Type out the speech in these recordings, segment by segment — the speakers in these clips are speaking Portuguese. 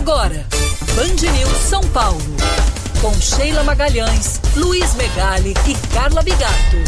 Agora, Band News São Paulo. Com Sheila Magalhães, Luiz Megali e Carla Bigato.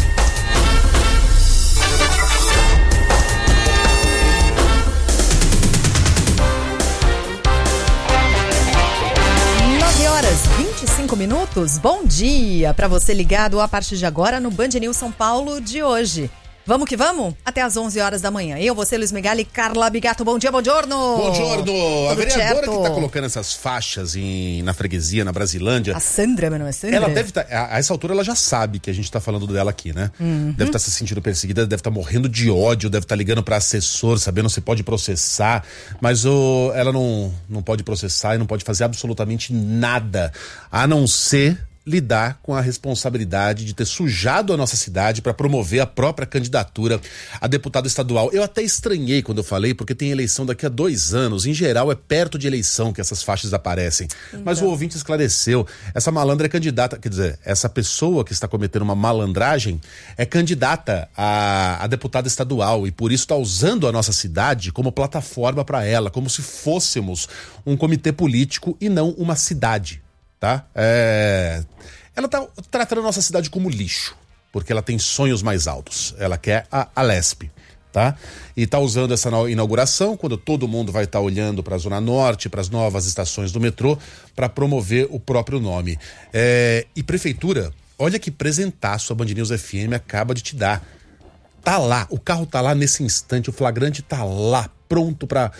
9h25. Bom dia para você ligado a partir de agora no Band News São Paulo de hoje. Vamos que vamos? Até às 11 horas da manhã. Eu, você, Luiz Megali e Carla Bigato. Bom dia, buongiorno! Buongiorno! A vereadora que tá colocando essas faixas na freguesia, na Brasilândia... A Sandra, mas não é Sandra? Ela deve estar... A essa altura ela já sabe que a gente tá falando dela aqui, né? Uhum. Deve estar se sentindo perseguida, deve estar morrendo de ódio, deve estar ligando pra assessor, sabendo se pode processar. Mas ela não pode processar e não pode fazer absolutamente nada, a não ser... lidar com a responsabilidade de ter sujado a nossa cidade para promover a própria candidatura a deputado estadual. Eu até estranhei quando eu falei, porque tem eleição daqui a 2 anos. Em geral, é perto de eleição que essas faixas aparecem. Então. Mas o ouvinte esclareceu. Essa malandra é candidata, quer dizer, essa pessoa que está cometendo uma malandragem é candidata a deputada estadual e por isso está usando a nossa cidade como plataforma para ela, como se fôssemos um comitê político e não uma cidade. Tá? Ela tá tratando a nossa cidade como lixo, porque ela tem sonhos mais altos. Ela quer a Lespe, tá? E tá usando essa inauguração, quando todo mundo vai estar olhando para a Zona Norte, para as novas estações do metrô, para promover o próprio nome. E prefeitura, olha que presentaço a Band News FM acaba de te dar. Tá lá, o carro tá lá nesse instante, o flagrante tá lá, pronto para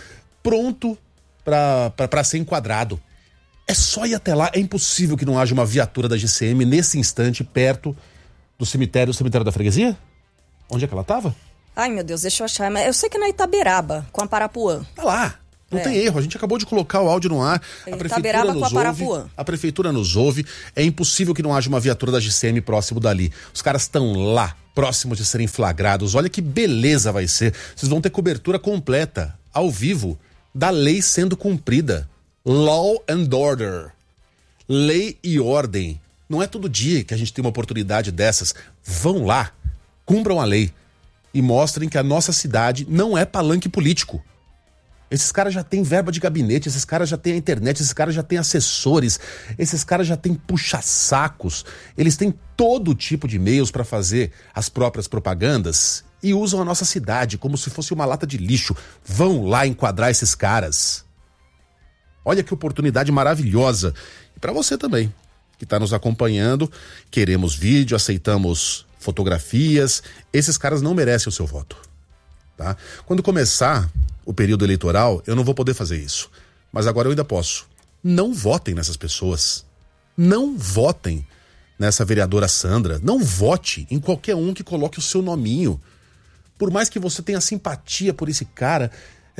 ser enquadrado. É só ir até lá, é impossível que não haja uma viatura da GCM nesse instante perto do cemitério da freguesia? Onde é que ela tava? Ai, meu Deus, deixa eu achar. Mas eu sei que é na Itaberaba, com a Parapuã. Tá lá, não tem erro, a gente acabou de colocar o áudio no ar. A prefeitura nos ouve, a prefeitura nos ouve, é impossível que não haja uma viatura da GCM próximo dali. Os caras estão lá, próximos de serem flagrados, olha que beleza vai ser. Vocês vão ter cobertura completa, ao vivo, da lei sendo cumprida. Law and order. Lei e ordem. Não é todo dia que a gente tem uma oportunidade dessas. Vão lá, cumpram a lei e mostrem que a nossa cidade não é palanque político. Esses caras já têm verba de gabinete, esses caras já têm a internet, esses caras já têm assessores, esses caras já têm puxa-sacos. Eles têm todo tipo de meios para fazer as próprias propagandas e usam a nossa cidade como se fosse uma lata de lixo. Vão lá enquadrar esses caras. Olha que oportunidade maravilhosa. E para você também, que está nos acompanhando, queremos vídeo, aceitamos fotografias. Esses caras não merecem o seu voto, tá? Quando começar o período eleitoral, eu não vou poder fazer isso. Mas agora eu ainda posso. Não votem nessas pessoas. Não votem nessa vereadora Sandra. Não vote em qualquer um que coloque o seu nominho. Por mais que você tenha simpatia por esse cara,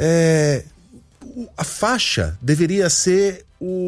a faixa deveria ser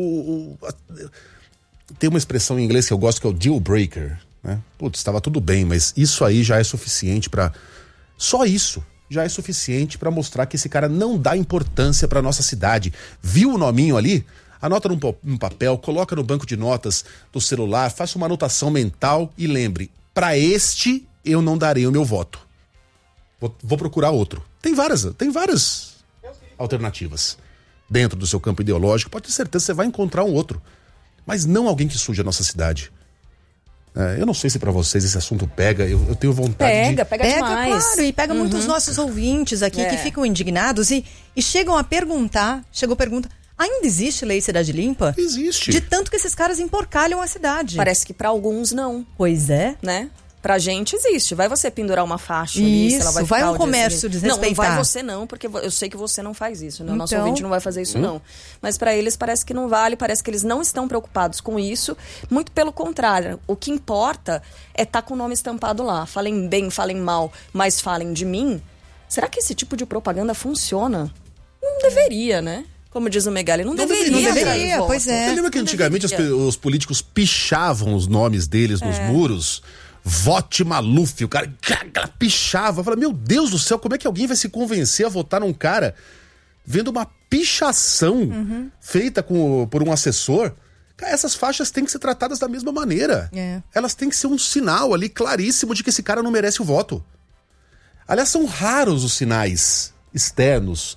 tem uma expressão em inglês que eu gosto que é o deal breaker, né? Putz, estava tudo bem, mas isso aí já é suficiente para... Só isso já é suficiente para mostrar que esse cara não dá importância para nossa cidade. Viu o nominho ali? Anota num papel, coloca no banco de notas do celular, faça uma anotação mental e lembre, para este eu não darei o meu voto. Vou procurar outro. Tem várias alternativas dentro do seu campo ideológico, pode ter certeza que você vai encontrar um outro, mas não alguém que suje a nossa cidade. Eu não sei se pra vocês esse assunto pega, eu tenho vontade de... Pega demais. Claro, e pega muitos nossos ouvintes aqui que ficam indignados e chegam a perguntar, ainda existe lei Cidade Limpa? Existe. De tanto que esses caras emporcalham a cidade. Parece que pra alguns não. Pois é. Né? Pra gente existe. Vai você pendurar uma faixa ali, se ela vai ficar... vai um comércio desrespeitar. Não vai você não, porque eu sei que você não faz isso, né? O nosso ouvinte não vai fazer isso não. Mas pra eles parece que não vale, parece que eles não estão preocupados com isso. Muito pelo contrário. O que importa é estar com o nome estampado lá. Falem bem, falem mal, mas falem de mim. Será que esse tipo de propaganda funciona? Não deveria, né? Como diz o Megali, não deveria, pois é. Você lembra que antigamente os políticos pichavam os nomes deles nos muros? Vote Maluf, o cara pichava. Fala, meu Deus do céu, como é que alguém vai se convencer a votar num cara vendo uma pichação feita por um assessor? Cara, essas faixas têm que ser tratadas da mesma maneira. Elas têm que ser um sinal ali claríssimo de que esse cara não merece o voto. Aliás, são raros os sinais externos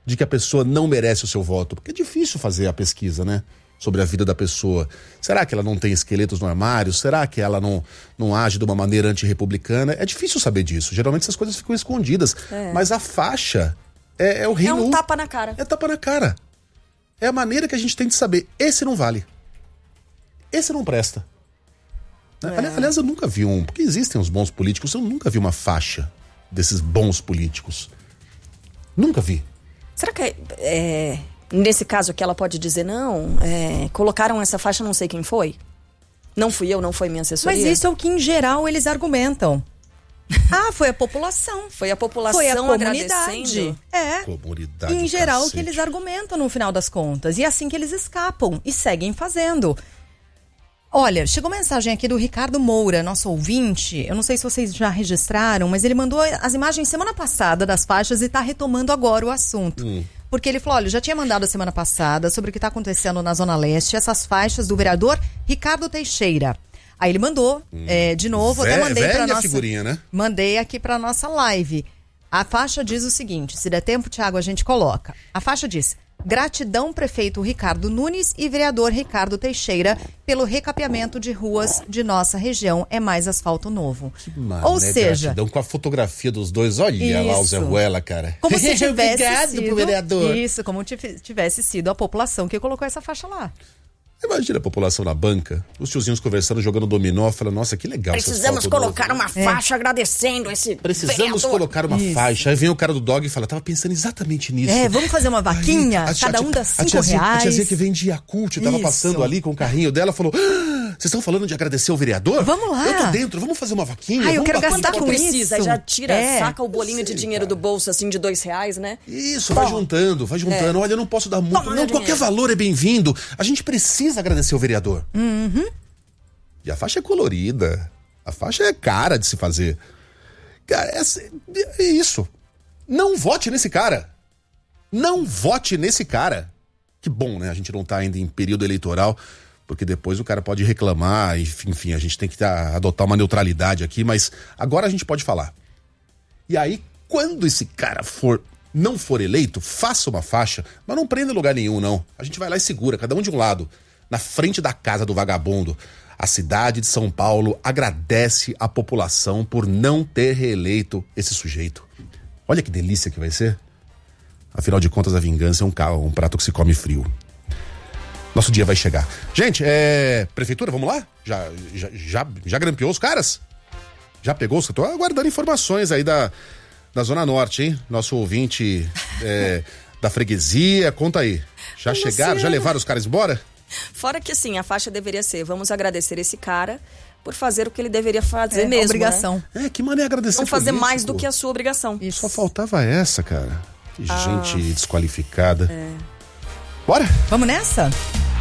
de que a pessoa não merece o seu voto? Porque é difícil fazer a pesquisa, né? Sobre a vida da pessoa. Será que ela não tem esqueletos no armário? Será que ela não age de uma maneira antirrepublicana? É difícil saber disso. Geralmente essas coisas ficam escondidas. Mas a faixa é o reino... É um tapa na cara. É tapa na cara. É a maneira que a gente tem de saber. Esse não vale. Esse não presta. Aliás, eu nunca vi porque existem os bons políticos, eu nunca vi uma faixa desses bons políticos. Nunca vi. Será que nesse caso aqui ela pode dizer, não, colocaram essa faixa, não sei quem foi? Não fui eu, não foi minha assessoria? Mas isso é o que em geral eles argumentam. Foi a população. Foi a população, foi a comunidade. Comunidade. Em geral, o que eles argumentam no final das contas. E é assim que eles escapam e seguem fazendo. Olha, chegou mensagem aqui do Ricardo Moura, nosso ouvinte. Eu não sei se vocês já registraram, mas ele mandou as imagens semana passada das faixas e está retomando agora o assunto. Porque ele falou, olha, eu já tinha mandado a semana passada sobre o que está acontecendo na Zona Leste, essas faixas do vereador Ricardo Teixeira. Aí ele mandou de novo, até mandei para nossa figurinha, né? Mandei aqui para nossa live. A faixa diz o seguinte, se der tempo, Thiago, a gente coloca. A faixa diz: gratidão, prefeito Ricardo Nunes e vereador Ricardo Teixeira, pelo recapeamento de ruas de nossa região. É mais asfalto novo. Ou seja... Gratidão, com a fotografia dos dois. Olha lá o Zé Ruela, cara. Como se tivesse Obrigado sido... pro vereador. Isso, como tivesse sido a população que colocou essa faixa lá. Imagina a população na banca, os tiozinhos conversando, jogando dominó, falando, nossa, que legal. Precisamos colocar uma faixa agradecendo esse Precisamos colocar uma faixa. Aí vem o cara do dog e fala, tava pensando exatamente nisso. Vamos fazer uma vaquinha, cada um dá R$5. A tiazinha que vende Yakult, tava passando ali com o carrinho dela, falou, vocês estão falando de agradecer o vereador? Vamos lá. Eu tô dentro, vamos fazer uma vaquinha. Eu quero gastar com precisa. isso. Já tira, saca o bolinho de dinheiro do bolso, assim, de R$2, né? Isso, vai juntando. Olha, eu não posso dar muito. Não, qualquer valor é bem-vindo. A gente precisa agradecer o vereador. E a faixa é colorida. A faixa é cara de se fazer. Cara, é isso. Não vote nesse cara. Não vote nesse cara. Que bom, né? A gente não tá ainda em período eleitoral, porque depois o cara pode reclamar, enfim, a gente tem que adotar uma neutralidade aqui, mas agora a gente pode falar. E aí, quando esse cara não for eleito, faça uma faixa, mas não prenda em lugar nenhum, não. A gente vai lá e segura, cada um de um lado, na frente da casa do vagabundo. A cidade de São Paulo agradece a população por não ter reeleito esse sujeito. Olha que delícia que vai ser. Afinal de contas, a vingança é um prato que se come frio. Nosso dia vai chegar. Gente, prefeitura, vamos lá? Já grampeou os caras? Já pegou? Tô aguardando informações aí da Zona Norte, hein? Nosso ouvinte da freguesia, conta aí. Já chegaram? Já levaram os caras embora? Fora que, assim, a faixa deveria ser, vamos agradecer esse cara por fazer o que ele deveria fazer mesmo, obrigação. Né? Que maneira agradecer. Não fazer mais do que a sua obrigação. Isso. Só faltava essa, cara. Que gente desqualificada. Bora? Vamos nessa?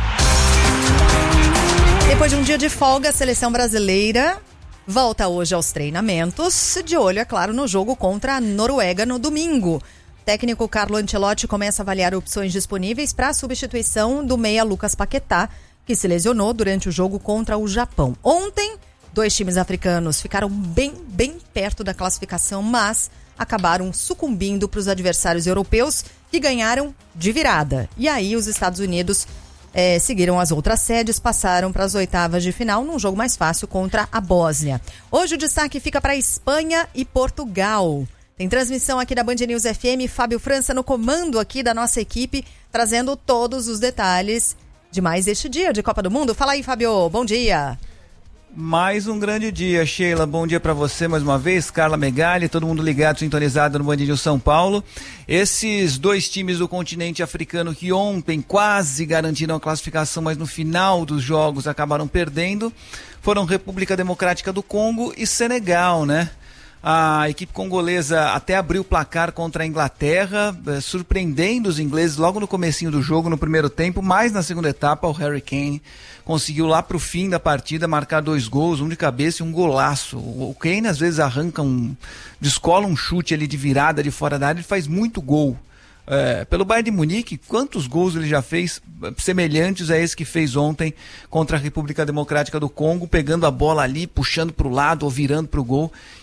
Depois de um dia de folga, a seleção brasileira volta hoje aos treinamentos, de olho, é claro, no jogo contra a Noruega no domingo. O técnico Carlo Ancelotti começa a avaliar opções disponíveis para a substituição do meia Lucas Paquetá, que se lesionou durante o jogo contra o Japão. Ontem, 2 times africanos ficaram bem perto da classificação, mas acabaram sucumbindo para os adversários europeus, que ganharam de virada. E aí os Estados Unidos seguiram as outras sedes, passaram para as oitavas de final num jogo mais fácil contra a Bósnia. Hoje o destaque fica para Espanha e Portugal. Tem transmissão aqui da Band News FM, Fábio França no comando aqui da nossa equipe, trazendo todos os detalhes de mais este dia de Copa do Mundo. Fala aí, Fábio, bom dia. Mais um grande dia, Sheila. Bom dia para você mais uma vez, Carla Megali, todo mundo ligado, sintonizado no Band News São Paulo. Esses 2 times do continente africano que ontem quase garantiram a classificação, mas no final dos jogos acabaram perdendo, foram República Democrática do Congo e Senegal, né? A equipe congolesa até abriu o placar contra a Inglaterra, surpreendendo os ingleses logo no comecinho do jogo, no primeiro tempo, mas na segunda etapa o Harry Kane conseguiu lá pro fim da partida marcar 2 gols, um de cabeça e um golaço. O Kane às vezes descola um chute ali de virada de fora da área e faz muito gol. Pelo Bayern de Munique, quantos gols ele já fez semelhantes a esse que fez ontem contra a República Democrática do Congo, pegando a bola ali, puxando para o lado ou virando para o gol,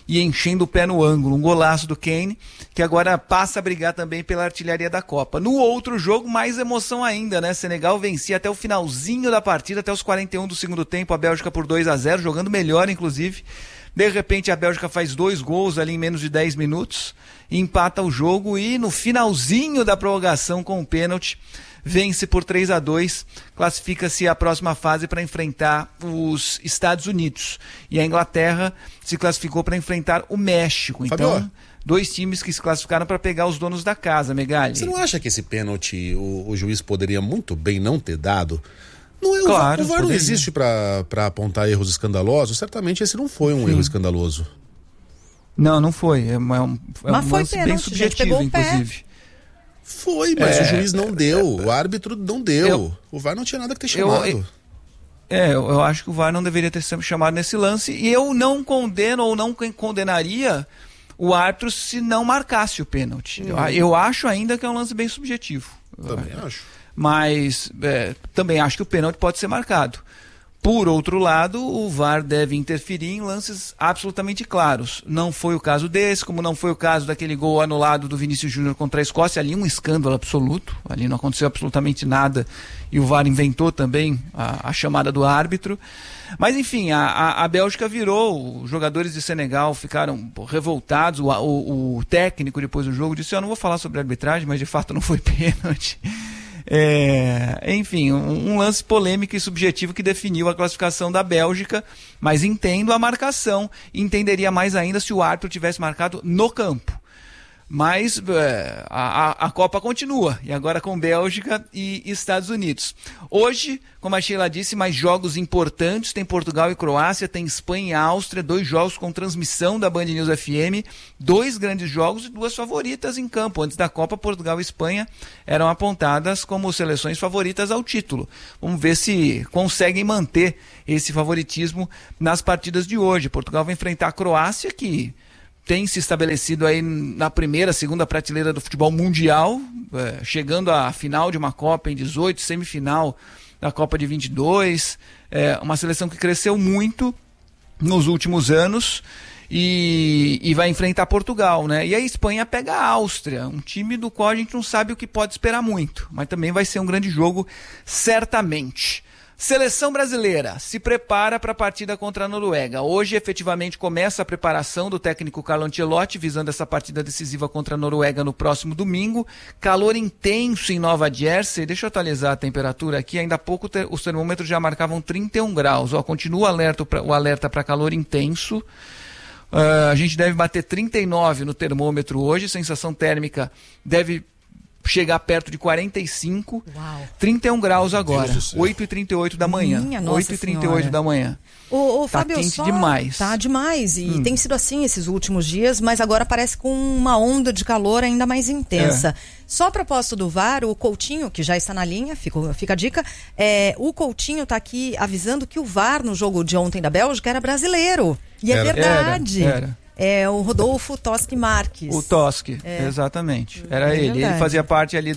e enchendo o pé no ângulo. Um golaço do Kane, que agora passa a brigar também pela artilharia da Copa. No outro jogo, mais emoção ainda, né? Senegal vencia até o finalzinho da partida, até os 41 do segundo tempo, a Bélgica por 2-0, jogando melhor, inclusive. De repente, a Bélgica faz 2 gols ali em menos de 10 minutos, empata o jogo e no finalzinho da prorrogação com o pênalti, vence por 3-2, classifica-se à próxima fase para enfrentar os Estados Unidos. E a Inglaterra se classificou para enfrentar o México. Então, Fabio, 2 times que se classificaram para pegar os donos da casa, Megali. Você não acha que esse pênalti o juiz poderia muito bem não ter dado? Não é, claro, o VAR não existe para apontar erros escandalosos. Certamente esse não foi um erro escandaloso. Não foi. É um foi lance pênalti, bem subjetivo, inclusive. Foi, mas o juiz não deu, o árbitro não deu. O VAR não tinha nada que ter chamado. Eu acho que o VAR não deveria ter sido chamado nesse lance, e eu não condeno ou não condenaria o árbitro se não marcasse o pênalti. Eu acho ainda que é um lance bem subjetivo. Também acho. Mas também acho que o pênalti pode ser marcado. Por outro lado, o VAR deve interferir em lances absolutamente claros. Não foi o caso desse, como não foi o caso daquele gol anulado do Vinícius Júnior contra a Escócia. Ali um escândalo absoluto, ali não aconteceu absolutamente nada e o VAR inventou também a chamada do árbitro. Mas enfim, a Bélgica virou, os jogadores de Senegal ficaram revoltados, o técnico depois do jogo disse, eu não vou falar sobre a arbitragem, mas de fato não foi pênalti. Enfim, um lance polêmico e subjetivo que definiu a classificação da Bélgica, mas entendo a marcação, entenderia mais ainda se o árbitro tivesse marcado no campo. Mas a Copa continua, e agora com Bélgica e Estados Unidos. Hoje, como a Sheila disse, mais jogos importantes, tem Portugal e Croácia, tem Espanha e Áustria, 2 jogos com transmissão da Band News FM, 2 grandes jogos e 2 favoritas em campo. Antes da Copa, Portugal e Espanha eram apontadas como seleções favoritas ao título. Vamos ver se conseguem manter esse favoritismo nas partidas de hoje. Portugal vai enfrentar a Croácia, que tem se estabelecido aí na primeira, segunda prateleira do futebol mundial, chegando à final de uma Copa em 18, semifinal da Copa de 22, uma seleção que cresceu muito nos últimos anos e vai enfrentar Portugal, né? E a Espanha pega a Áustria, um time do qual a gente não sabe o que pode esperar muito, mas também vai ser um grande jogo, certamente. Seleção brasileira se prepara para a partida contra a Noruega. Hoje, efetivamente, começa a preparação do técnico Carlo Ancelotti, visando essa partida decisiva contra a Noruega no próximo domingo. Calor intenso em Nova Jersey. Deixa eu atualizar a temperatura aqui. Ainda há pouco os termômetros já marcavam 31 graus. Continua o alerta para calor intenso. A gente deve bater 39 no termômetro hoje. Sensação térmica deve chegar perto de 45, Uau. 31 graus agora, 8h38 da manhã. 8h38 da manhã. O tá Fábio, quente demais. Tá demais. E tem sido assim esses últimos dias, mas agora parece com uma onda de calor ainda mais intensa. Só a propósito do VAR, o Coutinho, que já está na linha, fica a dica, o Coutinho está aqui avisando que o VAR no jogo de ontem da Bélgica era brasileiro. E é verdade. Era. É o Rodolfo Toschi Marques. O Toschi, exatamente. Era ele. Verdade. Ele fazia parte ali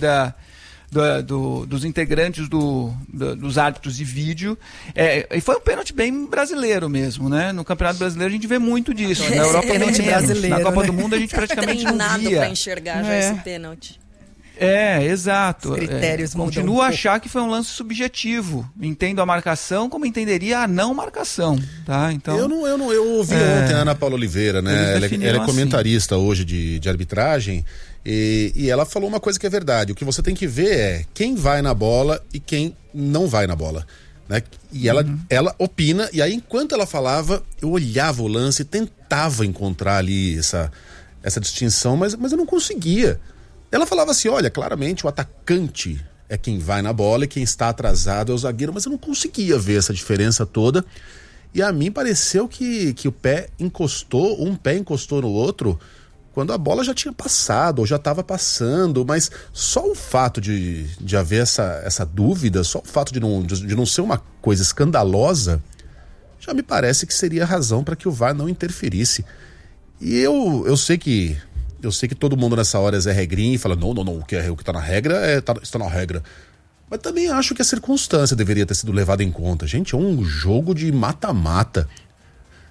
dos integrantes dos árbitros de vídeo. E foi um pênalti bem brasileiro mesmo, né? No Campeonato Brasileiro a gente vê muito disso. Na Europa pênalti brasileiro. Na Copa do Mundo a gente praticamente não via. Treinado para enxergar já esse pênalti. Exato. Os critérios continuo a achar que foi um lance subjetivo. Entendo a marcação como entenderia a não marcação, tá? Então, eu ouvi ontem a Ana Paula Oliveira, né? Ela é comentarista hoje de arbitragem e ela falou uma coisa que é verdade. O que você tem que ver é quem vai na bola e quem não vai na bola, né? E ela opina, e aí enquanto ela falava, eu olhava o lance e tentava encontrar ali essa distinção, mas eu não conseguia. Ela falava assim, olha, claramente o atacante é quem vai na bola e quem está atrasado é o zagueiro, mas eu não conseguia ver essa diferença toda. E a mim pareceu que um pé encostou no outro quando a bola já tinha passado ou já estava passando, mas só o fato de haver essa dúvida, só o fato de não ser uma coisa escandalosa, já me parece que seria razão para que o VAR não interferisse. E eu sei que todo mundo nessa hora é Zé Regrinha e fala, não, o que está na regra está na regra. Mas também acho que a circunstância deveria ter sido levada em conta. Gente, é um jogo de mata-mata.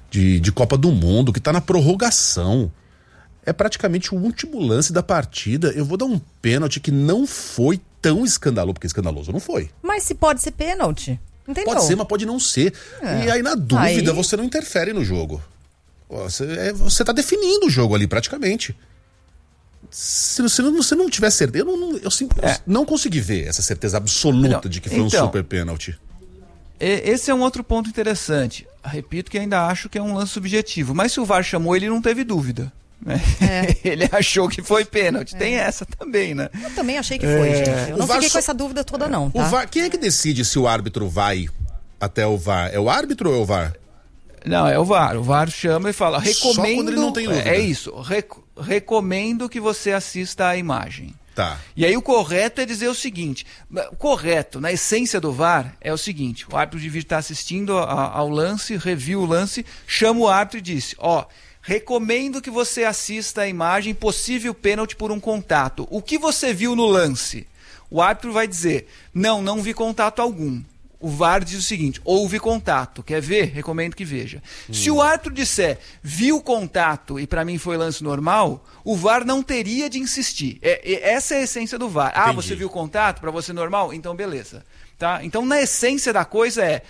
de Copa do Mundo, que tá na prorrogação. É praticamente o último lance da partida. Eu vou dar um pênalti que não foi tão escandaloso, porque escandaloso não foi. Mas se pode ser pênalti, entendeu? Pode ser, mas pode não ser. E aí, na dúvida, você não interfere no jogo. Você tá definindo o jogo ali, praticamente. Se você não tiver certeza, eu não consegui ver essa certeza absoluta de que foi um super pênalti. Esse é um outro ponto interessante. Repito que ainda acho que é um lance subjetivo. Mas se o VAR chamou, ele não teve dúvida. Ele achou que foi pênalti. Tem essa também, né? Eu também achei que foi, gente. Eu não fiquei com essa dúvida toda, não. Tá? O VAR, quem é que decide se o árbitro vai até o VAR? É o árbitro ou é o VAR? Não, é o VAR. O VAR chama e fala, recomendo... Só quando ele não tem dúvida. É isso. Recomendo que você assista à imagem. Tá. E aí o correto é dizer o seguinte, o correto, na essência do VAR, é o seguinte, o árbitro devia estar assistindo ao lance, reviu o lance, chama o árbitro e diz, recomendo que você assista à imagem, possível pênalti por um contato. O que você viu no lance? O árbitro vai dizer, não vi contato algum. O VAR diz o seguinte, houve contato, quer ver? Recomendo que veja. Se o árbitro disser, viu contato e para mim foi lance normal, o VAR não teria de insistir. Essa é a essência do VAR. Entendi. Você viu contato, para você normal? Então beleza. Tá? Então na essência da coisa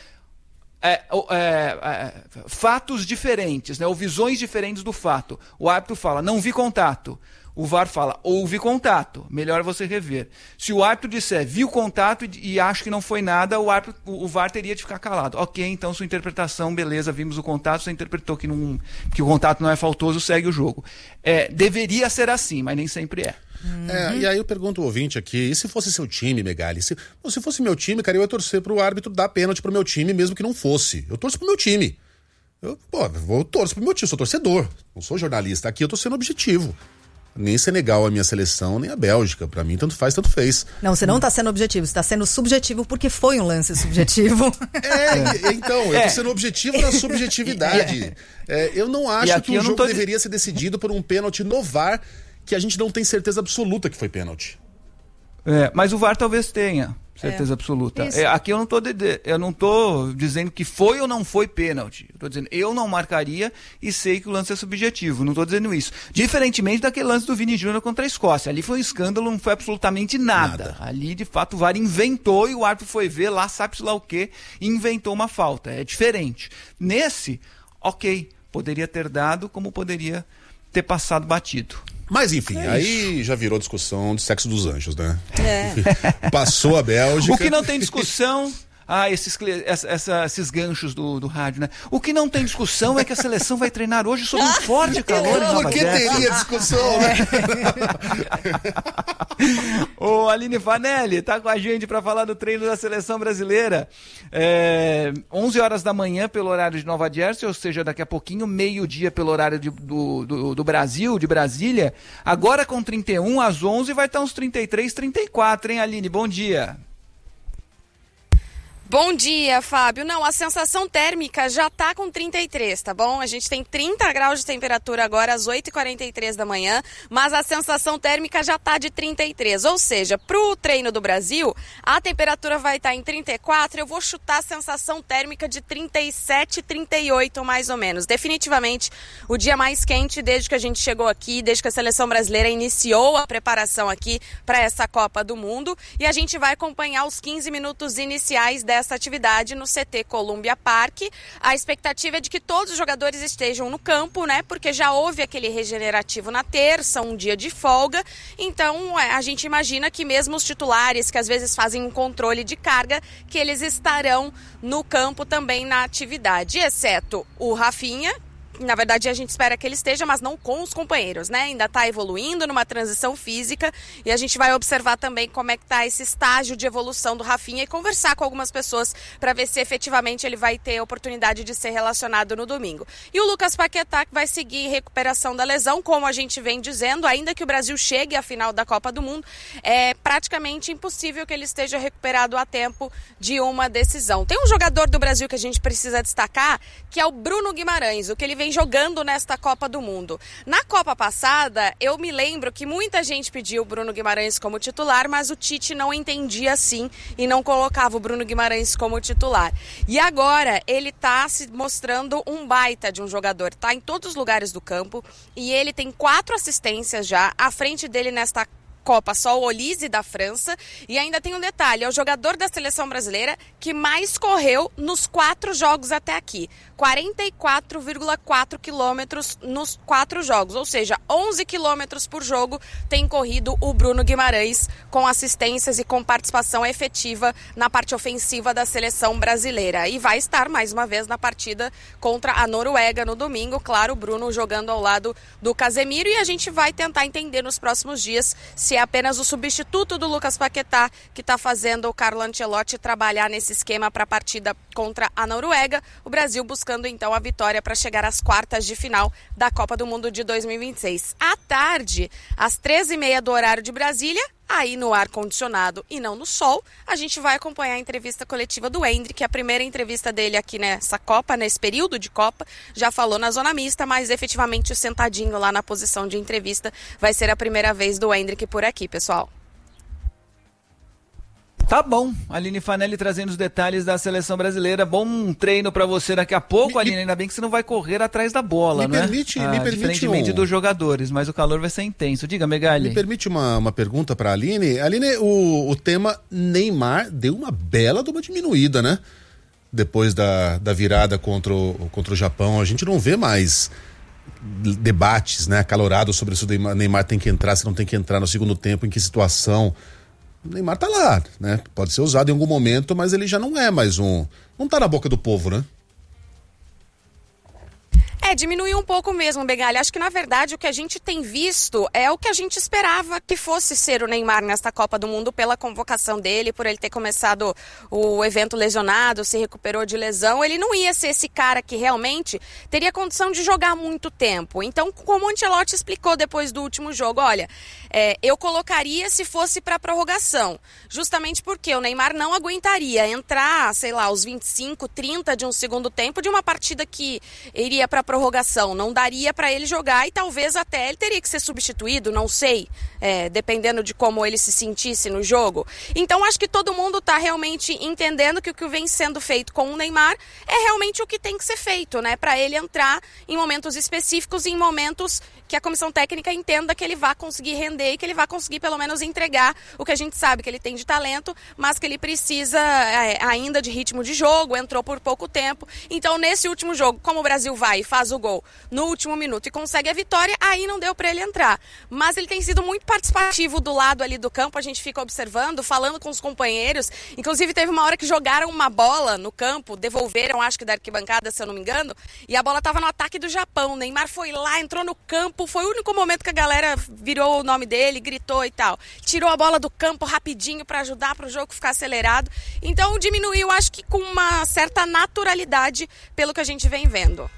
fatos diferentes, né? Ou visões diferentes do fato. O árbitro fala, não vi contato. O VAR fala, houve contato, melhor você rever. Se o árbitro disser, viu contato e acha que não foi nada, o VAR teria de ficar calado. Ok, então sua interpretação, beleza, vimos o contato, você interpretou que o contato não é faltoso, segue o jogo. Deveria ser assim, mas nem sempre é. E aí eu pergunto ao ouvinte aqui, e se fosse seu time, Megali? Se fosse meu time, cara, eu ia torcer pro árbitro dar pênalti pro meu time, mesmo que não fosse. Eu torço pro meu time. Eu torço pro meu time, sou torcedor, não sou jornalista. Aqui eu tô sendo objetivo. Nem Senegal é a minha seleção, nem a Bélgica. Pra mim, tanto faz, tanto fez. Não, você não tá sendo objetivo, você tá sendo subjetivo porque foi um lance subjetivo. Então, eu tô sendo objetivo na subjetividade. Eu não acho que o jogo deveria ser decidido por um pênalti no VAR, que a gente não tem certeza absoluta que foi pênalti. Mas o VAR talvez tenha certeza absoluta. Aqui eu não tô dizendo que foi ou não foi pênalti. Eu tô dizendo, eu não marcaria e sei que o lance é subjetivo. Não tô dizendo isso. Diferentemente daquele lance do Vini Júnior contra a Escócia. Ali foi um escândalo, não foi absolutamente nada. Ali, de fato, o VAR inventou e o árbitro foi ver lá, sabe-se lá o quê, e inventou uma falta. É diferente. Nesse, ok, poderia ter dado como poderia ter passado batido. Mas enfim, aí já virou discussão de sexo dos anjos, né? Passou a Bélgica. O que não tem discussão... esses ganchos do rádio, né? O que não tem discussão é que a seleção vai treinar hoje sob um forte calor em Nova Por que teria discussão, né? O Aline Vanelli tá com a gente para falar do treino da seleção brasileira. 11 horas da manhã pelo horário de Nova Jersey, ou seja, daqui a pouquinho, meio-dia pelo horário do Brasil, de Brasília. Agora com 31, às 11 vai estar uns 33, 34, hein, Aline? Bom dia. Bom dia, Fábio. Não, a sensação térmica já tá com 33, tá bom? A gente tem 30 graus de temperatura agora às 8h43 da manhã, mas a sensação térmica já tá de 33. Ou seja, pro treino do Brasil, a temperatura vai estar em 34, eu vou chutar a sensação térmica de 37, 38 mais ou menos. Definitivamente o dia mais quente desde que a gente chegou aqui, desde que a seleção brasileira iniciou a preparação aqui para essa Copa do Mundo. E a gente vai acompanhar os 15 minutos iniciais dessa atividade no CT Columbia Park. A expectativa é de que todos os jogadores estejam no campo, né? Porque já houve aquele regenerativo na terça, um dia de folga. Então, a gente imagina que mesmo os titulares, que às vezes fazem um controle de carga, que eles estarão no campo também na atividade, exceto o Rafinha. Na verdade, a gente espera que ele esteja, mas não com os companheiros, né? Ainda está evoluindo numa transição física e a gente vai observar também como é que está esse estágio de evolução do Rafinha e conversar com algumas pessoas para ver se efetivamente ele vai ter a oportunidade de ser relacionado no domingo. E o Lucas Paquetá, que vai seguir em recuperação da lesão, como a gente vem dizendo, ainda que o Brasil chegue à final da Copa do Mundo, é praticamente impossível que ele esteja recuperado a tempo de uma decisão. Tem um jogador do Brasil que a gente precisa destacar, que é o Bruno Guimarães. O que ele vem vem jogando nesta Copa do Mundo. Na Copa passada, eu me lembro que muita gente pediu o Bruno Guimarães como titular, mas o Tite não entendia assim e não colocava o Bruno Guimarães como titular. E agora ele está se mostrando um baita de um jogador, está em todos os lugares do campo e ele tem 4 assistências já, à frente dele nesta Copa, só o Olise da França, e ainda tem um detalhe, é o jogador da seleção brasileira que mais correu nos 4 jogos até aqui, 44,4 quilômetros nos 4 jogos, ou seja, 11 quilômetros por jogo tem corrido o Bruno Guimarães, com assistências e com participação efetiva na parte ofensiva da seleção brasileira, e vai estar mais uma vez na partida contra a Noruega no domingo, claro, o Bruno jogando ao lado do Casemiro, e a gente vai tentar entender nos próximos dias se é apenas o substituto do Lucas Paquetá que está fazendo o Carlo Ancelotti trabalhar nesse esquema para a partida contra a Noruega. O Brasil buscando então a vitória para chegar às quartas de final da Copa do Mundo de 2026. À tarde, às 13h30 do horário de Brasília, aí no ar-condicionado e não no sol, a gente vai acompanhar a entrevista coletiva do Endrick, a primeira entrevista dele aqui nessa Copa, nesse período de Copa, já falou na zona mista, mas efetivamente sentadinho lá na posição de entrevista, vai ser a primeira vez do Endrick por aqui, pessoal. Tá bom, Aline Fanelli trazendo os detalhes da seleção brasileira. Bom treino pra você daqui a pouco, Aline. Ainda bem que você não vai correr atrás da bola, né? Me permite diferentemente dos jogadores, mas o calor vai ser intenso. Diga, Megali. Me permite uma pergunta pra Aline. Aline, o tema Neymar deu uma bela de uma diminuída, né? Depois da virada contra o Japão. A gente não vê mais debates, né, acalorados sobre se o Neymar tem que entrar, se não tem que entrar no segundo tempo, em que situação. O Neymar tá lá, né? Pode ser usado em algum momento, mas ele já não é mais não tá na boca do povo, né? Diminuiu um pouco mesmo, Megali. Acho que, na verdade, o que a gente tem visto é o que a gente esperava que fosse ser o Neymar nesta Copa do Mundo pela convocação dele, por ele ter começado o evento lesionado, se recuperou de lesão. Ele não ia ser esse cara que realmente teria condição de jogar muito tempo. Então, como o Ancelotti explicou depois do último jogo, olha, eu colocaria se fosse para prorrogação, justamente porque o Neymar não aguentaria entrar, sei lá, aos 25, 30 de um segundo tempo de uma partida que iria para prorrogação, não daria para ele jogar e talvez até ele teria que ser substituído, não sei, dependendo de como ele se sentisse no jogo. Então acho que todo mundo está realmente entendendo que o que vem sendo feito com o Neymar é realmente o que tem que ser feito, né? Para ele entrar em momentos específicos, em momentos que a comissão técnica entenda que ele vai conseguir render e que ele vai conseguir pelo menos entregar o que a gente sabe que ele tem de talento, mas que ele precisa ainda de ritmo de jogo, entrou por pouco tempo. Então nesse último jogo, como o Brasil vai e faz o gol no último minuto e consegue a vitória, aí não deu para ele entrar. Mas ele tem sido muito participativo do lado ali do campo, a gente fica observando, falando com os companheiros. Inclusive teve uma hora que jogaram uma bola no campo, devolveram, acho que da arquibancada, se eu não me engano, e a bola estava no ataque do Japão. O Neymar foi lá, entrou no campo, foi o único momento que a galera virou o nome dele, gritou e tal. Tirou a bola do campo rapidinho para ajudar para o jogo ficar acelerado. Então diminuiu, acho que com uma certa naturalidade, pelo que a gente vem vendo.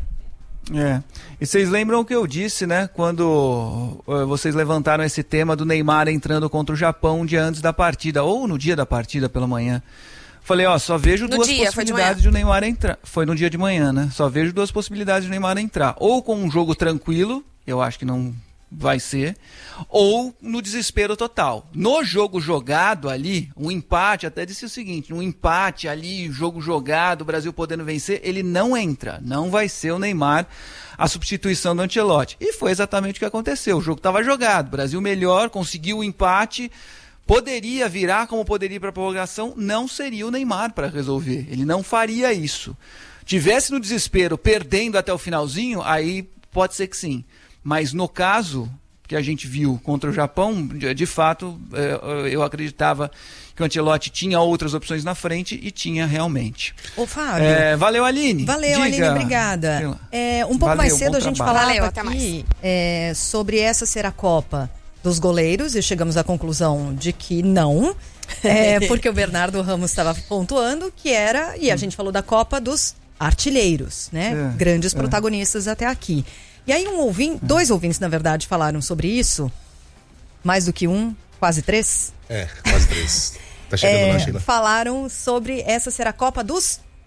E vocês lembram o que eu disse, né? Quando vocês levantaram esse tema do Neymar entrando contra o Japão um dia antes da partida, ou no dia da partida pela manhã. Falei, só vejo duas possibilidades de o Neymar entrar. Foi no dia de manhã, né? Só vejo duas possibilidades de o Neymar entrar. Ou com um jogo tranquilo, eu acho que não vai ser, ou no desespero total. No jogo jogado ali, um empate, até disse o seguinte, um empate ali, jogo jogado, o Brasil podendo vencer, ele não entra, não vai ser o Neymar a substituição do Ancelotti. E foi exatamente o que aconteceu, o jogo estava jogado, o Brasil melhor, conseguiu o empate, poderia virar como poderia ir para a prorrogação, não seria o Neymar para resolver, ele não faria isso. Tivesse no desespero, perdendo até o finalzinho, aí pode ser que sim. Mas no caso que a gente viu contra o Japão, de fato, eu acreditava que o Ancelotti tinha outras opções na frente e tinha realmente. Ô, Fábio. Valeu, Aline. Valeu, Diga. Aline, obrigada. Um pouco mais cedo a gente falava aqui sobre essa ser a Copa dos goleiros e chegamos à conclusão de que não, porque o Bernardo Ramos estava pontuando que era, e a gente falou da Copa dos artilheiros, né? Grandes protagonistas até aqui. E aí dois ouvintes, na verdade, falaram sobre isso. Mais do que um, quase 3. Quase 3. Tá chegando lá, Sheila. Falaram sobre essa ser a Copa dos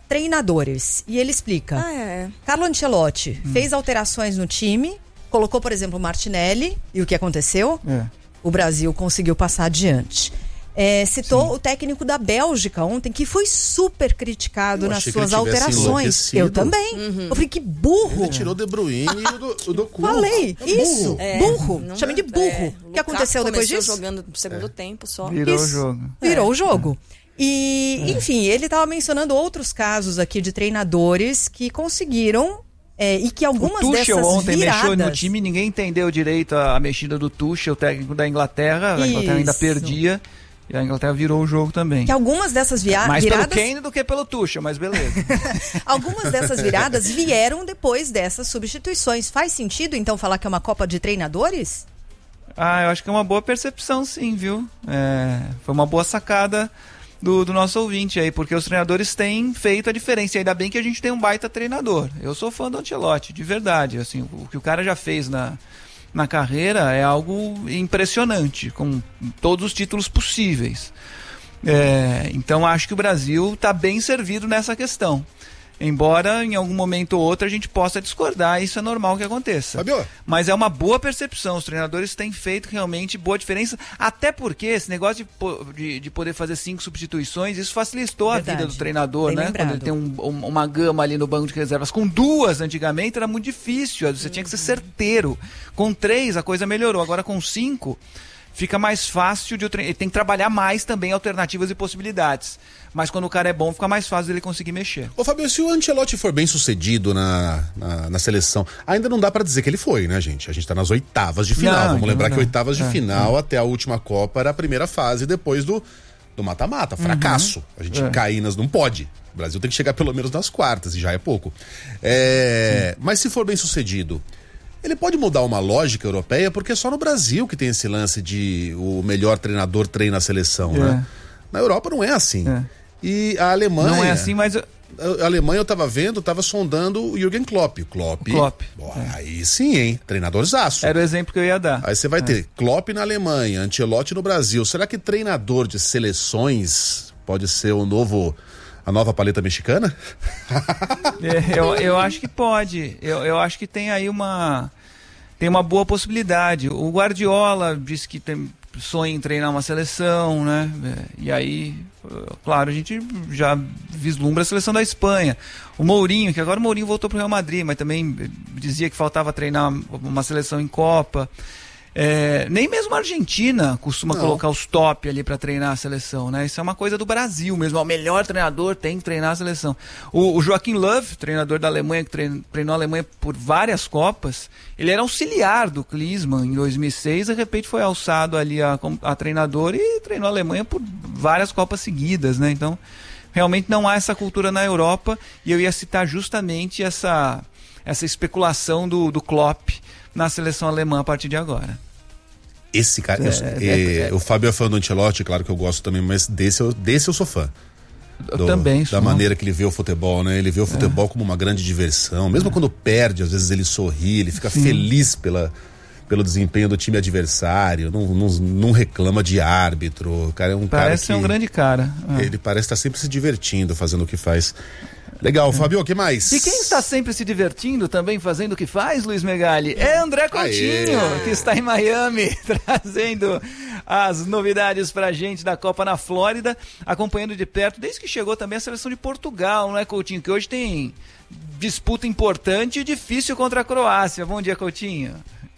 treinadores. E ele explica. Carlo Ancelotti fez alterações no time, colocou, por exemplo, o Martinelli, e o que aconteceu? O Brasil conseguiu passar adiante. Citou o técnico da Bélgica ontem, que foi super criticado nas suas alterações. Eu também. Eu falei, que burro. Ele tirou o De Bruyne e o Doku. Falei, isso, burro. Chamei de burro. O que aconteceu depois disso? Jogando no segundo tempo só. Virou o jogo. Virou o jogo. E, enfim, ele estava mencionando outros casos aqui de treinadores que conseguiram... e que algumas o Tuchel dessas ontem viradas... mexeu no time, ninguém entendeu direito a mexida do Tuchel, o técnico da Inglaterra. A Inglaterra ainda perdia e a Inglaterra virou o jogo também. Que algumas dessas viradas... Mais pelo Kane do que pelo Tuchel, mas beleza. Algumas dessas viradas vieram depois dessas substituições. Faz sentido, então, falar que é uma Copa de treinadores? Eu acho que é uma boa percepção, sim, viu? Foi uma boa sacada do nosso ouvinte aí, porque os treinadores têm feito a diferença. E ainda bem que a gente tem um baita treinador. Eu sou fã do Ancelotti, de verdade. Assim, o que o cara já fez na carreira é algo impressionante, com todos os títulos possíveis. Então acho que o Brasil está bem servido nessa questão. Embora em algum momento ou outro a gente possa discordar, isso é normal que aconteça. Fabio. Mas é uma boa percepção, os treinadores têm feito realmente boa diferença, até porque esse negócio de poder fazer 5 substituições, isso facilitou a vida do treinador, né? Quando ele tem uma gama ali no banco de reservas. Com 2 antigamente era muito difícil, você tinha que ser certeiro. Com 3 a coisa melhorou, agora com 5 fica mais fácil de ele tem que trabalhar mais também alternativas e possibilidades. Mas quando o cara é bom, fica mais fácil dele conseguir mexer. Ô Fabio, se o Ancelotti for bem sucedido na seleção, ainda não dá pra dizer que ele foi, né, gente? A gente tá nas oitavas de final. Vamos lembrar que oitavas de final até a última Copa era a primeira fase depois do mata-mata, fracasso. A gente cair não pode. O Brasil tem que chegar pelo menos nas quartas e já é pouco. Mas se for bem sucedido, ele pode mudar uma lógica europeia, porque é só no Brasil que tem esse lance de o melhor treinador treina a seleção, né? Na Europa não é assim. E a Alemanha... Não é assim, mas... A Alemanha eu tava sondando o Jürgen Klopp. Klopp. Aí sim, hein? Treinadorzaço. Era o exemplo que eu ia dar. Aí você vai ter Klopp na Alemanha, Ancelotti no Brasil. Será que treinador de seleções pode ser a nova paleta mexicana? Eu acho que pode. Eu acho que tem aí uma boa possibilidade. O Guardiola disse que sonha em treinar uma seleção, né? E aí, claro, a gente já vislumbra a seleção da Espanha. O Mourinho, que agora o Mourinho voltou para o Real Madrid, mas também dizia que faltava treinar uma seleção em Copa. Nem mesmo a Argentina costuma colocar os top ali para treinar a seleção, né? Isso é uma coisa do Brasil mesmo. O melhor treinador tem que treinar a seleção. O Joachim Löw, treinador da Alemanha, que treinou a Alemanha por várias Copas, ele era auxiliar do Klinsmann em 2006, de repente foi alçado ali a treinador e treinou a Alemanha por várias Copas seguidas, né? Então, realmente não há essa cultura na Europa, e eu ia citar justamente essa especulação do Klopp na seleção alemã a partir de agora. Esse cara, o Fábio é fã do Ancelotti, claro que eu gosto também, mas desse eu sou fã. Eu também sou. Da maneira que ele vê o futebol, né? Ele vê o futebol como uma grande diversão. Mesmo quando perde, às vezes ele sorri, ele fica feliz pelo desempenho do time adversário, não reclama de árbitro. O cara é parece ser um grande cara. Ele parece estar sempre se divertindo fazendo o que faz. Legal, Fabio, o que mais? E quem está sempre se divertindo também fazendo o que faz, Luiz Megali? É André Coutinho, que está em Miami, trazendo as novidades pra gente da Copa na Flórida, acompanhando de perto, desde que chegou também a seleção de Portugal, não é, Coutinho? Que hoje tem disputa importante e difícil contra a Croácia. Bom dia, Coutinho.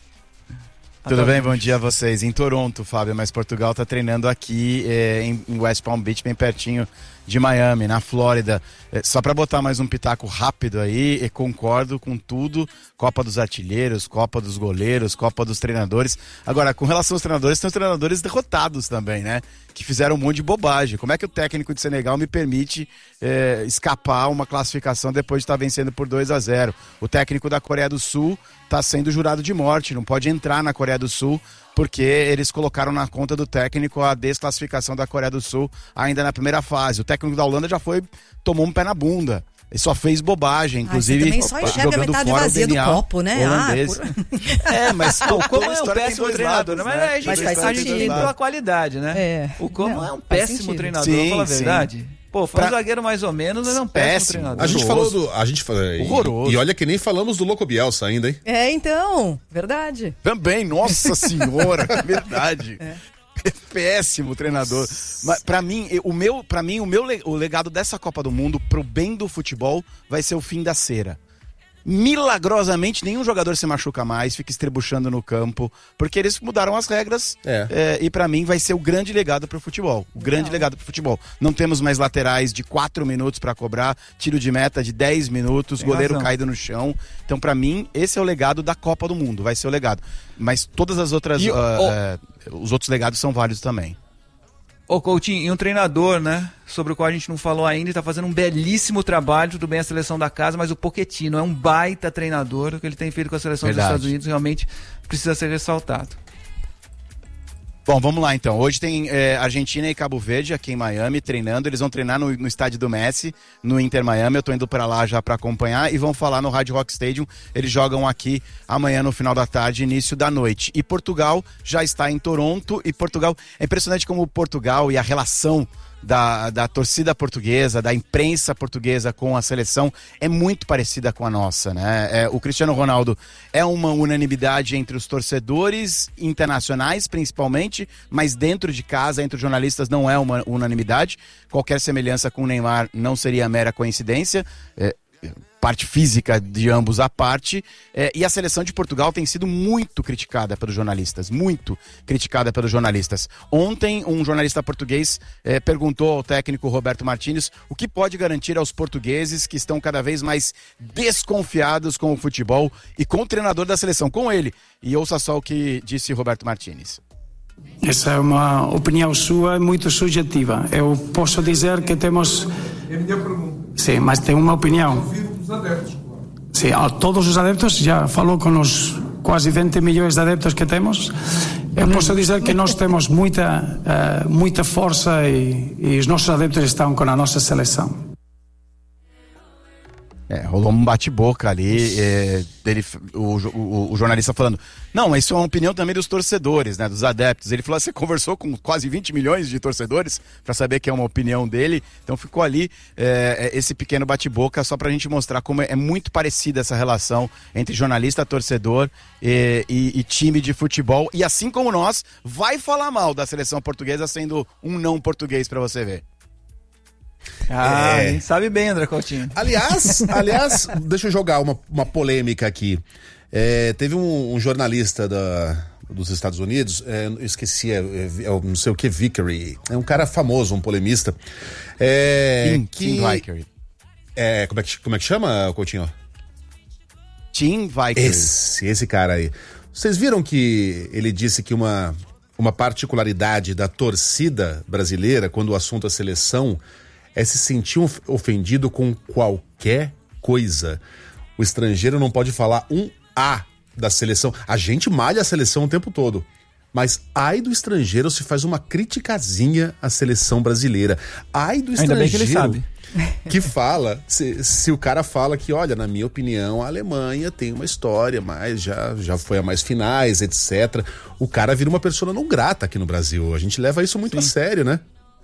Tudo bem? Bom dia a vocês. Em Toronto, Fábio, mas Portugal está treinando aqui em West Palm Beach, bem pertinho de Miami, na Flórida. Só para botar mais um pitaco rápido aí, concordo com tudo. Copa dos artilheiros, Copa dos goleiros, Copa dos treinadores. Agora, com relação aos treinadores, tem os treinadores derrotados também, né? Que fizeram um monte de bobagem. Como é que o técnico de Senegal me permite escapar uma classificação depois de estar vencendo por 2-0? O técnico da Coreia do Sul está sendo jurado de morte, não pode entrar na Coreia do Sul porque eles colocaram na conta do técnico a desclassificação da Coreia do Sul ainda na primeira fase. O técnico da Holanda já tomou um pé na bunda. Ele só fez bobagem, inclusive. Você também só enxerga a metade vazia do copo, né? mas o Como é um péssimo treinador, né? Mas faz sentido pela qualidade, né? O Como é um péssimo treinador, vamos falar a verdade. Pô, foi um zagueiro mais ou menos, mas é um péssimo treinador. A gente falou do... Horroroso. E olha que nem falamos do Louco Bielsa ainda, hein? Então, verdade. Também, nossa senhora, verdade. Péssimo treinador. Mas o legado dessa Copa do Mundo pro bem do futebol vai ser o fim da cera. Milagrosamente, nenhum jogador se machuca mais, fica estrebuchando no campo, porque eles mudaram as regras. E pra mim vai ser o grande legado pro futebol. Legado pro futebol. Não temos mais laterais de 4 minutos pra cobrar, tiro de meta de 10 minutos, goleiro caído no chão. Então, pra mim, esse é o legado da Copa do Mundo, vai ser o legado. Mas todas as outras... os outros legados são válidos também. Ô Coutinho, e um treinador, né, sobre o qual a gente não falou ainda, está fazendo um belíssimo trabalho, tudo bem a seleção da casa, mas o Pochettino é um baita treinador, o que ele tem feito com a seleção dos Estados Unidos realmente precisa ser ressaltado. Bom, vamos lá então. Hoje tem Argentina e Cabo Verde aqui em Miami treinando. Eles vão treinar no estádio do Messi, no Inter Miami. Eu tô indo para lá já para acompanhar e vão falar no Hard Rock Stadium. Eles jogam aqui amanhã no final da tarde, início da noite. E Portugal já está em Toronto. E Portugal, é impressionante como Portugal e a relação da torcida portuguesa, da imprensa portuguesa com a seleção é muito parecida com a nossa, né? O Cristiano Ronaldo é uma unanimidade entre os torcedores internacionais, principalmente, mas dentro de casa, entre os jornalistas, não é uma unanimidade. Qualquer semelhança com o Neymar não seria mera coincidência. Parte física de ambos à parte, e a seleção de Portugal tem sido muito criticada pelos jornalistas, Ontem, um jornalista português perguntou ao técnico Roberto Martínez o que pode garantir aos portugueses que estão cada vez mais desconfiados com o futebol e com o treinador da seleção, com ele. E ouça só o que disse Roberto Martínez. Essa é uma opinião sua, muito subjetiva. Eu posso dizer que temos... É a minha pergunta. Sim, mas tem uma opinião. Os adeptos, claro. Sim, a todos os adeptos, já falou com os quase 20 milhões de adeptos que temos. Eu posso dizer que nós temos muita força e os nossos adeptos estão com a nossa seleção. Rolou um bate-boca ali, o jornalista falando, não, isso é uma opinião também dos torcedores, né, dos adeptos. Ele falou, você conversou com quase 20 milhões de torcedores para saber que é uma opinião dele, então ficou ali esse pequeno bate-boca só pra gente mostrar como é muito parecida essa relação entre jornalista, torcedor e time de futebol, e assim como nós, vai falar mal da seleção portuguesa sendo um não português pra você ver. A gente sabe bem, André Coutinho. Aliás, deixa eu jogar uma polêmica aqui. Teve um jornalista dos Estados Unidos, eu esqueci, não sei o que, Vickery. É um cara famoso, um polemista. Tim Vickery. Como é que chama, Coutinho? Tim Vickery. Esse cara aí. Vocês viram que ele disse que uma particularidade da torcida brasileira, quando o assunto é seleção, é se sentir ofendido com qualquer coisa. O estrangeiro não pode falar um A da seleção. A gente malha a seleção o tempo todo. Mas ai do estrangeiro se faz uma criticazinha à seleção brasileira. Ai do estrangeiro. Ainda bem que ele sabe. Que fala, se o cara fala que, olha, na minha opinião, a Alemanha tem uma história, mas já foi a mais finais, etc. O cara vira uma persona não grata aqui no Brasil. A gente leva isso muito a sério, né?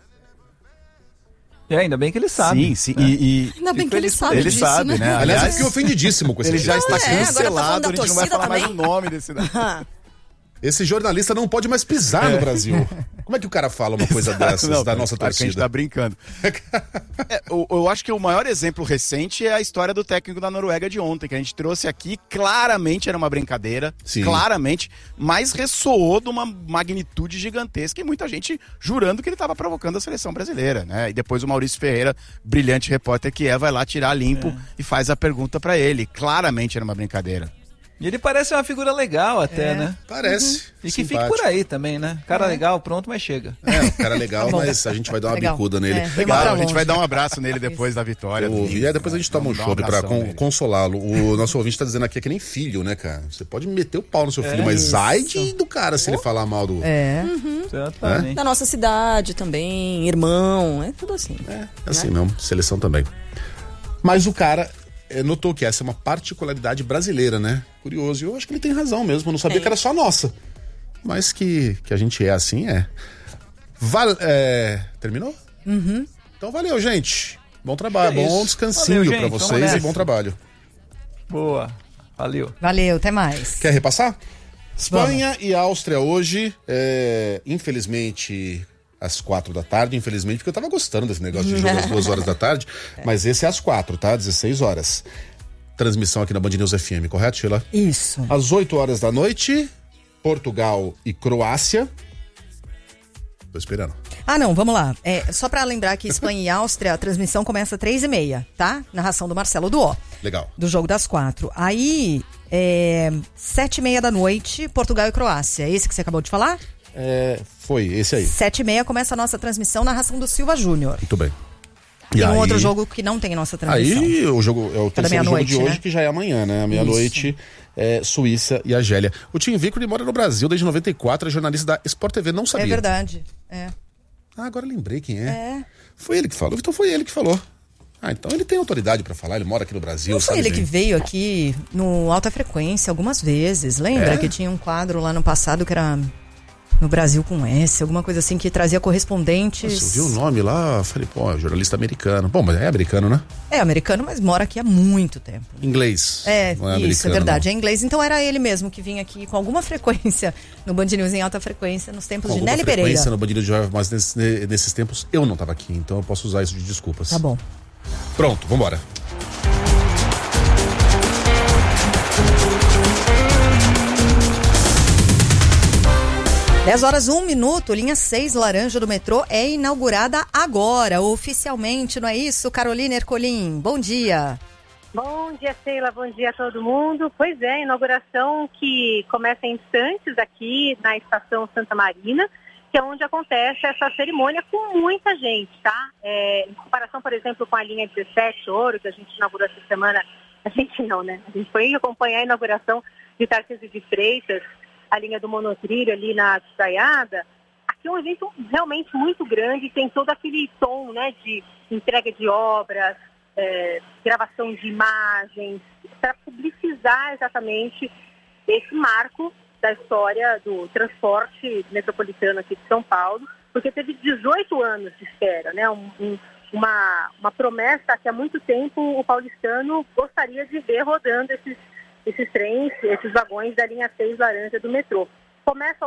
Ainda bem que ele sabe. Sim. Ainda bem que ele sabe disso, sabe, né? Aliás, eu fiquei ofendidíssimo com esse Ele já está cancelado, agora tá a gente não vai falar mais o nome desse... Esse jornalista não pode mais pisar no Brasil. Como é que o cara fala uma coisa dessas da nossa torcida? Que a gente tá brincando. Eu acho que o maior exemplo recente é a história do técnico da Noruega de ontem, que a gente trouxe aqui. Claramente era uma brincadeira, claramente, mas ressoou de uma magnitude gigantesca e muita gente jurando que ele estava provocando a seleção brasileira, né? E depois o Maurício Ferreira, brilhante repórter que vai lá tirar limpo e faz a pergunta para ele. Claramente era uma brincadeira. E ele parece uma figura legal até, né? Parece. E que fique por aí também, né? Cara legal, pronto, mas chega. O cara legal, mas a gente vai dar uma bicuda nele. Legal, a gente vai dar um abraço nele depois da vitória. E aí depois a gente toma um chopp pra consolá-lo. O nosso ouvinte tá dizendo aqui que nem filho, né, cara? Você pode meter o pau no seu filho, mas ai do cara se ele falar mal do... Da nossa cidade também, irmão, é tudo assim. É assim mesmo, seleção também. Mas o cara... notou que essa é uma particularidade brasileira, né? Curioso. E eu acho que ele tem razão mesmo. Eu não sabia que era só nossa. Mas que a gente é assim, é. Terminou? Então valeu, gente. Bom trabalho, bom descansinho para vocês e bom trabalho. Boa, valeu. Valeu, até mais. Quer repassar? Espanha e Áustria hoje, infelizmente, às 4 da tarde, infelizmente, porque eu tava gostando desse negócio de jogo às 2 horas da tarde, mas esse é às 4, tá? 16 horas. Transmissão aqui na Band News FM, correto, Sheila? Isso. Às 8 horas da noite, Portugal e Croácia. Tô esperando. Ah, não, vamos lá. Só pra lembrar que Espanha e Áustria, a transmissão começa às 3h30, tá? Narração do Marcelo Duó. Legal. Do jogo das 4. Aí, 7h30 da noite, Portugal e Croácia. Esse que você acabou de falar? Foi, esse aí. 7h30 começa a nossa transmissão, narração do Silva Júnior. Muito bem. Tem um outro jogo que não tem nossa transmissão. Aí o jogo é o terceiro jogo de hoje, né? Que já é amanhã, né? À meia-noite, Suíça e Argélia. O Tim Vickery mora no Brasil desde 94, é jornalista da Sport TV, não sabia. É verdade, Ah, agora lembrei quem é. Foi ele que falou, então foi ele que falou. Ah, então ele tem autoridade pra falar, ele mora aqui no Brasil, não sabe? Foi ele bem. que veio aqui no Alta Frequência algumas vezes, lembra? Que tinha um quadro lá no passado que era No Brasil com S, alguma coisa assim, que trazia correspondentes. Nossa, eu vi o nome lá, falei, pô, jornalista americano. Bom, mas é americano, né? É americano, mas mora aqui há muito tempo. Inglês. Não é isso, é verdade, não. É inglês. Então era ele mesmo que vinha aqui com alguma frequência no Band News em alta frequência, nos tempos de Nelly Pereira. Frequência no Band News, mas nesses tempos eu não estava aqui, então eu posso usar isso de desculpas. Tá bom. Pronto, vambora. Dez horas, 1 minuto, linha 6 laranja do metrô é inaugurada agora, oficialmente, não é isso? Carolina Ercolim, bom dia. Bom dia, Sheila, bom dia a todo mundo. Pois é, inauguração que começa em instantes aqui na estação Santa Marina, que é onde acontece essa cerimônia com muita gente, tá? Em comparação, por exemplo, com a linha 17 Ouro, que a gente inaugurou essa semana, a gente não, né? A gente foi acompanhar a inauguração de Tarcísio de Freitas, a linha do monotrilho ali na Estaiada. Aqui é um evento realmente muito grande, tem todo aquele tom, né, de entrega de obras, gravação de imagens, para publicizar exatamente esse marco da história do transporte metropolitano aqui de São Paulo, porque teve 18 anos de espera, né, uma promessa que há muito tempo o paulistano gostaria de ver rodando esses trens, esses vagões da linha 6 laranja do metrô. Começa